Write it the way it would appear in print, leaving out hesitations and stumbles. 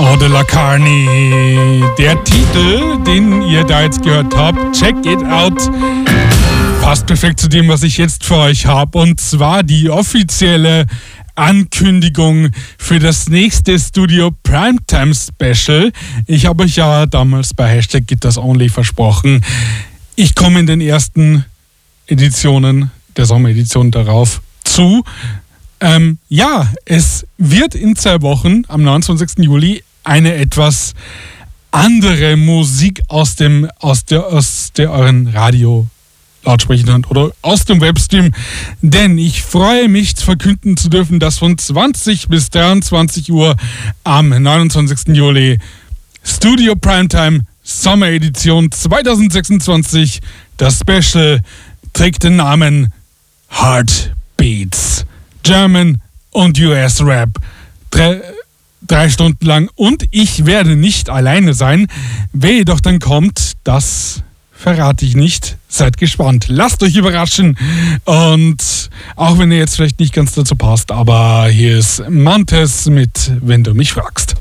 Eau de la Carne. Der Titel, den ihr da jetzt gehört habt, Check It Out, passt perfekt zu dem, was ich jetzt für euch habe. Und zwar die offizielle Ankündigung für das nächste Studio Primetime Special. Ich habe euch ja damals bei Hashtag Guitars Only versprochen, ich komme in den ersten Editionen der Sommeredition darauf zu. Es wird in 2 Wochen, am 29. Juli, eine etwas andere Musik aus der euren Radio-Lautsprechern oder aus dem Webstream. Denn ich freue mich, verkünden zu dürfen, dass von 20 bis 23 Uhr am 29. Juli Studio Primetime Sommeredition 2026, das Special, trägt den Namen Heartbeats. German und US Rap. 3 Stunden lang. Und ich werde nicht alleine sein. Wer jedoch dann kommt, das verrate ich nicht. Seid gespannt. Lasst euch überraschen. Und auch wenn ihr jetzt vielleicht nicht ganz dazu passt, aber hier ist Montes mit Wenn du mich fragst.